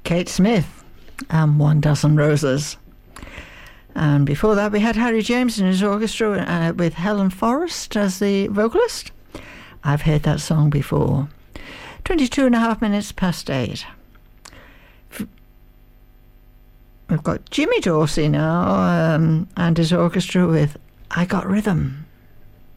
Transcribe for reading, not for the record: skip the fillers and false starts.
Kate Smith and 1,000 Roses. And before that we had Harry James and his orchestra with Helen Forrest as the vocalist. I've heard that song before. 22 and a half minutes past 8. We've got Jimmy Dorsey now and his orchestra with I Got Rhythm.